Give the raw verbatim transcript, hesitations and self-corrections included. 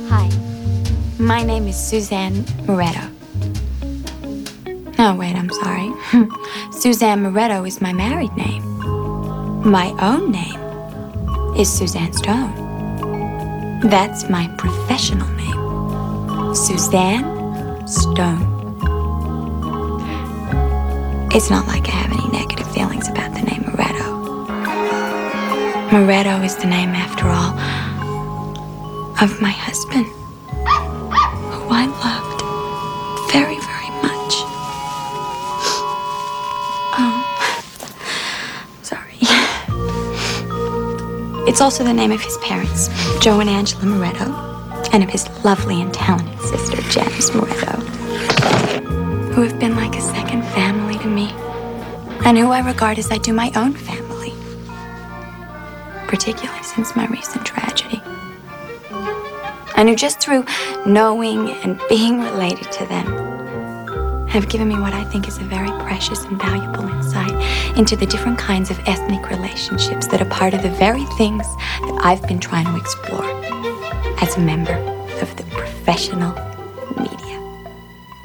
Hi, my name is Suzanne Moretto. Oh, wait, I'm sorry. Suzanne Moretto is my married name. My own name is Suzanne Stone. That's my professional name. Suzanne Stone. It's not like I have any negative feelings about the name Moretto. Moretto is the name, after all, of my husband, who I loved very, very much. Oh, sorry. It's also the name of his parents, Joe and Angela Moretto, and of his lovely and talented sister, Janice Moretto, who have been like a second family to me, and who I regard as I do my own family, particularly since my recent tragedy. And who just through knowing and being related to them have given me what I think is a very precious and valuable insight into the different kinds of ethnic relationships that are part of the very things that I've been trying to explore as a member of the professional